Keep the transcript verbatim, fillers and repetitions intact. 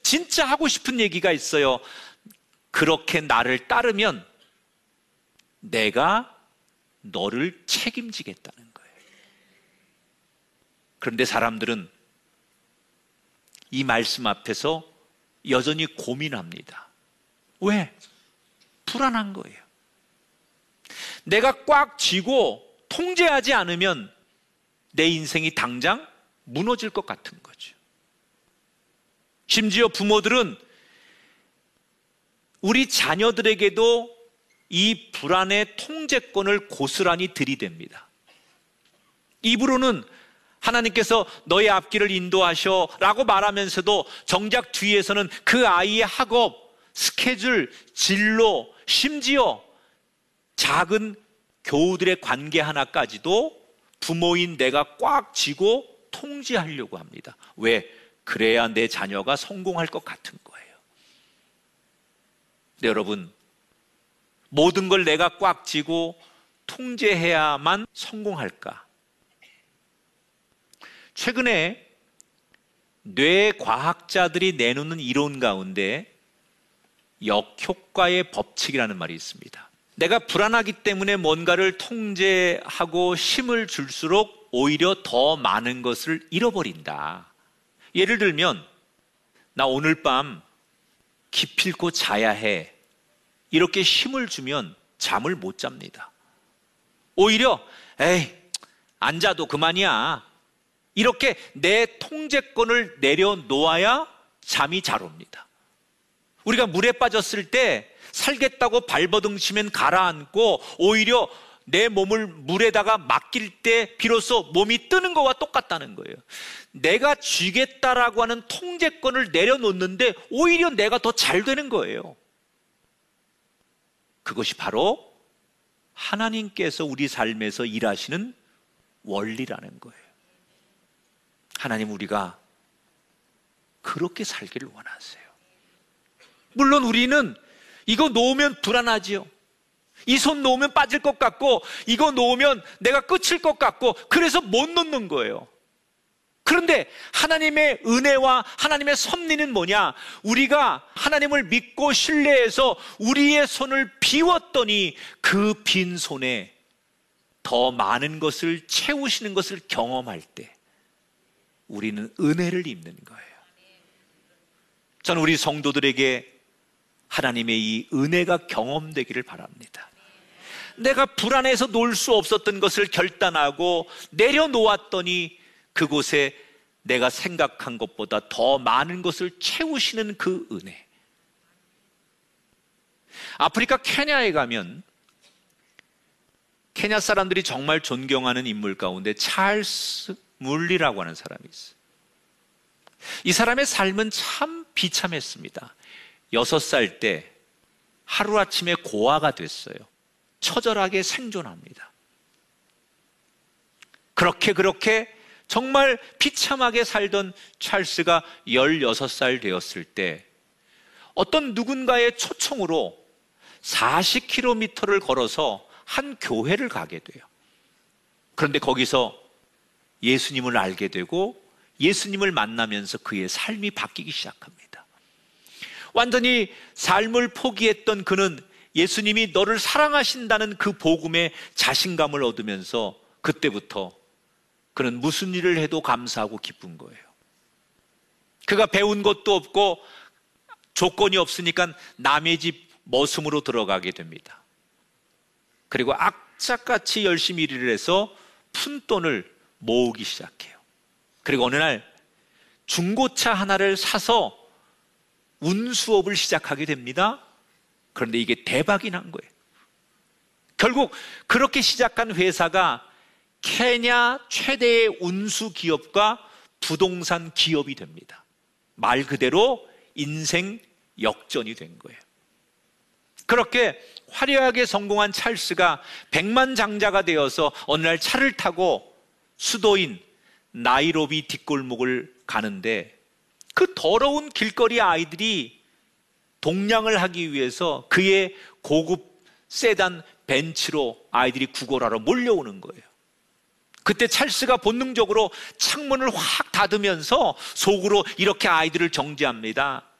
진짜 하고 싶은 얘기가 있어요. 그렇게 나를 따르면 내가 너를 책임지겠다는 거예요. 그런데 사람들은 이 말씀 앞에서 여전히 고민합니다. 왜? 불안한 거예요. 내가 꽉 쥐고 통제하지 않으면 내 인생이 당장 무너질 것 같은 거죠. 심지어 부모들은 우리 자녀들에게도 이 불안의 통제권을 고스란히 들이댑니다. 입으로는 하나님께서 너의 앞길을 인도하셔 라고 말하면서도 정작 뒤에서는 그 아이의 학업, 스케줄, 진로, 심지어 작은 교우들의 관계 하나까지도 부모인 내가 꽉 쥐고 통제하려고 합니다. 왜? 그래야 내 자녀가 성공할 것 같은 거예요. 네, 여러분, 모든 걸 내가 꽉 쥐고 통제해야만 성공할까? 최근에 뇌과학자들이 내놓는 이론 가운데 역효과의 법칙이라는 말이 있습니다. 내가 불안하기 때문에 뭔가를 통제하고 힘을 줄수록 오히려 더 많은 것을 잃어버린다. 예를 들면 나 오늘 밤 기필코 자야 해. 이렇게 힘을 주면 잠을 못 잡니다. 오히려 에이 안 자도 그만이야. 이렇게 내 통제권을 내려놓아야 잠이 잘 옵니다. 우리가 물에 빠졌을 때 살겠다고 발버둥 치면 가라앉고 오히려 내 몸을 물에다가 맡길 때 비로소 몸이 뜨는 것과 똑같다는 거예요. 내가 쥐겠다라고 하는 통제권을 내려놓는데 오히려 내가 더 잘 되는 거예요. 그것이 바로 하나님께서 우리 삶에서 일하시는 원리라는 거예요. 하나님, 우리가 그렇게 살기를 원하세요. 물론 우리는 이거 놓으면 불안하지요. 이 손 놓으면 빠질 것 같고 이거 놓으면 내가 끝일 것 같고 그래서 못 놓는 거예요. 그런데 하나님의 은혜와 하나님의 섭리는 뭐냐? 우리가 하나님을 믿고 신뢰해서 우리의 손을 비웠더니 그 빈 손에 더 많은 것을 채우시는 것을 경험할 때 우리는 은혜를 입는 거예요. 저는 우리 성도들에게 하나님의 이 은혜가 경험되기를 바랍니다. 내가 불안해서 놀 수 없었던 것을 결단하고 내려놓았더니 그곳에 내가 생각한 것보다 더 많은 것을 채우시는 그 은혜. 아프리카 케냐에 가면 케냐 사람들이 정말 존경하는 인물 가운데 찰스 물리라고 하는 사람이 있어요. 이 사람의 삶은 참 비참했습니다. 여섯 살 때 하루아침에 고아가 됐어요. 처절하게 생존합니다. 그렇게 그렇게 정말 비참하게 살던 찰스가 열여섯 살 되었을 때 어떤 누군가의 초청으로 사십 킬로미터를 걸어서 한 교회를 가게 돼요. 그런데 거기서 예수님을 알게 되고 예수님을 만나면서 그의 삶이 바뀌기 시작합니다. 완전히 삶을 포기했던 그는 예수님이 너를 사랑하신다는 그 복음에 자신감을 얻으면서 그때부터 그는 무슨 일을 해도 감사하고 기쁜 거예요. 그가 배운 것도 없고 조건이 없으니까 남의 집 머슴으로 들어가게 됩니다. 그리고 악착같이 열심히 일을 해서 푼돈을 모으기 시작해요. 그리고 어느 날 중고차 하나를 사서 운수업을 시작하게 됩니다. 그런데 이게 대박이 난 거예요. 결국 그렇게 시작한 회사가 케냐 최대의 운수 기업과 부동산 기업이 됩니다. 말 그대로 인생 역전이 된 거예요. 그렇게 화려하게 성공한 찰스가 백만장자가 되어서 어느 날 차를 타고 수도인 나이로비 뒷골목을 가는데 그 더러운 길거리 아이들이 동냥을 하기 위해서 그의 고급 세단 벤츠로 아이들이 구걸하러 몰려오는 거예요. 그때 찰스가 본능적으로 창문을 확 닫으면서 속으로 이렇게 아이들을 정죄합니다.